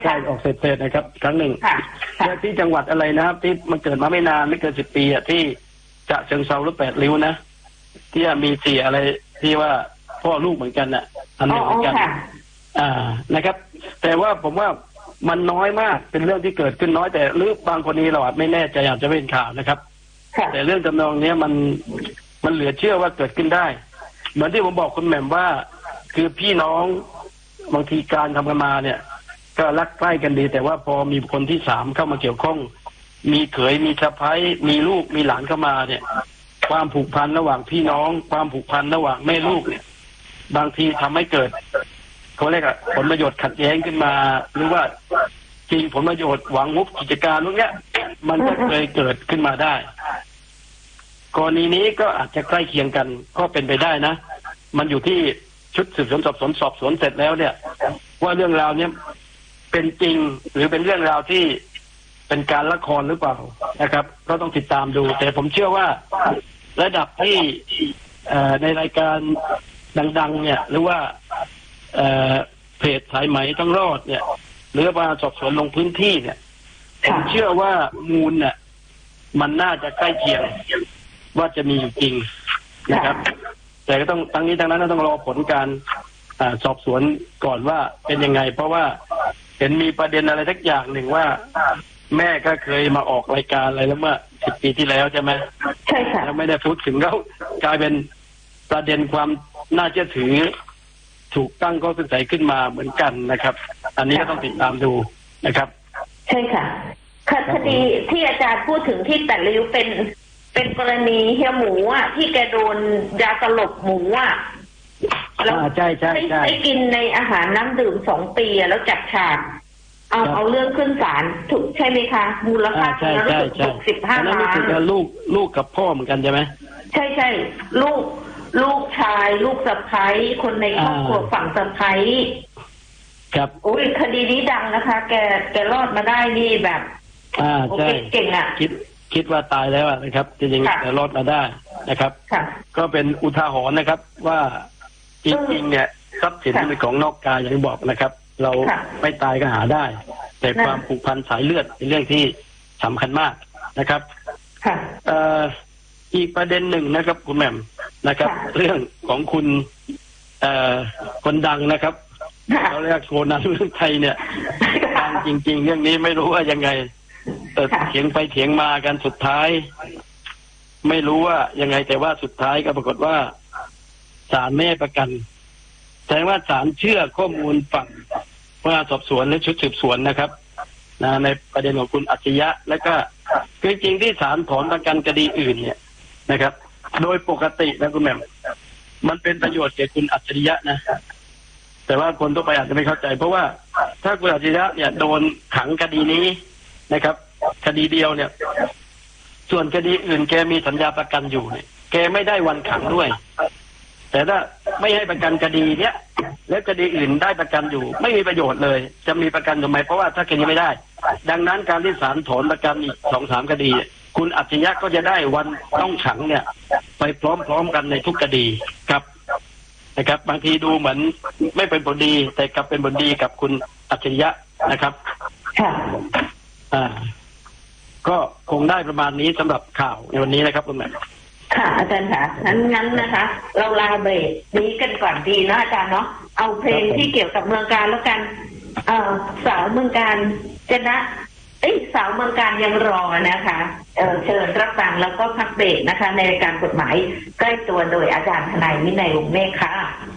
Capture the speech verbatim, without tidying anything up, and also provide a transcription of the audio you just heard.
ใช่ออกเศษๆนะครับครั้งหนึ่งที่จังหวัดอะไรนะครับที่มันเกิดมาไม่นานไม่เกินสิบปีอ่ะที่จะเชิงเซาหรือแปดริ้วนะที่มีเสียอะไรที่ว่าพ่อลูกเหมือนกันน่ะอันนี้เหมือนกันอ่านะครับแต่ว่าผมว่ามันน้อยมากเป็นเรื่องที่เกิดขึ้นน้อยแต่หรือบางคนนี้เราอาจไม่แน่ใจอาจจะเป็นข่าวนะครับแต่เรื่องจำนองนี้มันมันเหลือเชื่อว่าเกิดขึ้นได้เหมือนที่ผมบอกคุณแหม่มว่าคือพี่น้องบางทีการทำกันมาเนี่ยก็รักใกล้กันดีแต่ว่าพอมีคนที่สามเข้ามาเกี่ยวข้องมีเขยมีสะใภ้มีลูกมีหลานเข้ามาเนี่ยความผูกพันระหว่างพี่น้องความผูกพันระหว่างแม่ลูกเนี่ยบางทีทำให้เกิดเขาเรียกว่าผลประโยชน์ขัดแย้งขึ้นมาหรือว่าจริงผลประโยชน์หวังงบกิจการพวกนี้มันก็เคยเกิดขึ้นมาได้กรณีนี้ก็อาจจะใกล้เคียงกันก็เป็นไปได้นะมันอยู่ที่ชุดสืบสวนสอบสวนสอบสวนเสร็จแล้วเนี่ยว่าเรื่องราวเนี้ยเป็นจริงหรือเป็นเรื่องราวที่เป็นการละครหรือเปล่านะครับก็ต้องติดตามดูแต่ผมเชื่อว่าระดับที่ในรายการดังๆเนี่ยหรือว่าเพจสายไหมต้องรอดเนี่ยหรือว่าสอบสวนลงพื้นที่เนี่ยผมเชื่อว่ามูลเนี่ยมันน่าจะใกล้เคียงว่าจะมีอยู่จริงนะครับแต่ก็ต้องทั้งนี้ทั้งนั้นต้องรอผลการสอบสวนก่อนว่าเป็นยังไงเพราะว่าเห็นมีประเด็นอะไรสักอย่างหนึ่งว่าแม่ก็เคยมาออกรายการอะไรแล้วเมื่อสิบปีที่แล้วใช่ไหมใช่ค่ะแล้วไม่ได้พูดถึงแล้วกลายเป็นประเด็นความน่าเชื่อถือถูกตั้งข้อสงสัยขึ้นมาเหมือนกันนะครับอันนี้ก็ต้องติดตามดูนะครับใช่ค่ะคดีที่อาจารย์พูดถึงที่แต่ริ้วเป็นเป็นกรณีเฮียหมูอ่ะที่แกโดนยาสลบหมูอ่ะแล้วใช่ใช่ใช่ได้กินในอาหารน้ำดื่มสองปีแล้วจับฉากเอาเอาเรื่องขึ้นศาลถูกใช่ไหมคะมูลค่าใช่ใช่ใช่สิบห้าล้านลูกลูกกับพ่อเหมือนกันใช่ไหมใช่ใช่ลูกลูกชายลูกสะใภ้คนในครอบครัวฝั่งสะใภ้ครับโอ้ยคดีนี้ดังนะคะแกแกรอดมาได้นี่แบบอ่าใช่เก่งอ่ะคิดคิดว่าตายแล้วนะครับจริงๆแต่รอดมาได้นะครับก็เป็นอุทาหรณ์นะครับว่าจริงๆเนี่ยทรัพย์สินเป็นของนอกกายอย่างที่บอกนะครับเราไม่ตายก็หาได้แต่ความผูกพันสายเลือดเป็นเรื่องที่สำคัญมากนะครับอีกประเด็นหนึ่งนะครับคุณแหม่มนะครับเรื่องของคุณคนดังนะครับเขาเรียกโคนันเรื่องไทยเนี่ยดังจริงๆเรื่องนี้ไม่รู้ว่ายังไงแต่เถียงไปเถียงมากันสุดท้ายไม่รู้ว่ายังไงแต่ว่าสุดท้ายก็ปรากฏว่าศาลไม่ให้ประกันแสดงว่าศาลเชื่อข้อมูลฝั่งพนักงานสอบสวนและชุดสืบสวนนะครับนะในประเด็นของคุณอัจฉริยะและก็จริงๆที่ศาลถอนประกันคดีอื่นเนี่ยนะครับโดยปกตินะคุณแม่มันเป็นประโยชน์แก่คุณอัจฉริยะนะแต่ว่าคนทั่วไปอาจจะไม่เข้าใจเพราะว่าถ้าคุณอัจฉริยะเนี่ยโดนขังคดีนี้นะครับคดีเดียวเนี่ยส่วนคดีอื่นแกมีสัญญาประกันอยู่เนี่ยแกไม่ได้วันขังด้วยแต่ถ้าไม่ให้ประกันคดีเนี้ยแล้วคดีอื่นได้ประกันอยู่ไม่มีประโยชน์เลยจะมีประกันทำไมเพราะว่าถ้าคดีไม่ได้ดังนั้นการที่ศาลถอนประกันอีกสองสามคดีคุณอัจฉริยะก็จะได้วันต้องขังเนี่ยไปพร้อมๆกันในทุกคดีครับนะครับบางทีดูเหมือนไม่เป็นผลดีแต่กลับเป็นผลดีกับคุณอัจฉริยะนะครับอ่าก็คงได้ประมาณนี้สำหรับข่าวในวันนี้นะครับคุณแม่ค่ะอาจารย์ค่ะงั้นงั้นนะคะเราลาเบรกนี้กันก่อนดีนะอาจารย์เนาะเอาเพลงที่เกี่ยวกับเมืองการแล้วกันเอ่อสาวเมืองการชนะเอ้ยสาวเมืองการยังรอนะคะเอ่อเชิญรับฟังแล้วก็พักเบรกนะคะในรายการกฎหมายใกล้ตัวโดยอาจารย์ทนายวินัยวงศ์เมฆค่ะ